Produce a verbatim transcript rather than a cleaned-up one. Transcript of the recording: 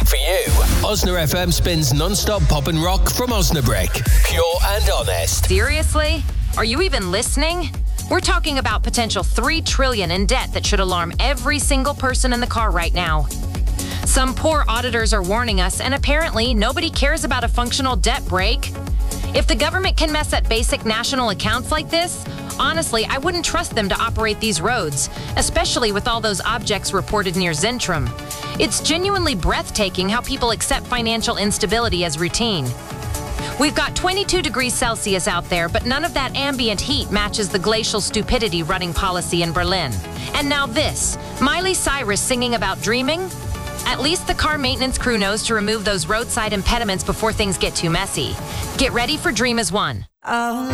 for you. Osna F M spins non-stop pop and rock from Osnabrick. Pure and honest. Seriously? Are you even listening? We're talking about potential three trillion dollars in debt that should alarm every single person in the car right now. Some poor auditors are warning us, and apparently nobody cares about a functional debt break. If the government can mess at basic national accounts like this, honestly, I wouldn't trust them to operate these roads, especially with all those objects reported near Zentrum. It's genuinely breathtaking how people accept financial instability as routine. We've got twenty-two degrees Celsius out there, but none of that ambient heat matches the glacial stupidity running policy in Berlin. And now this, Miley Cyrus singing about dreaming? At least the car maintenance crew knows to remove those roadside impediments before things get too messy. Get ready for Dream as One. Oh.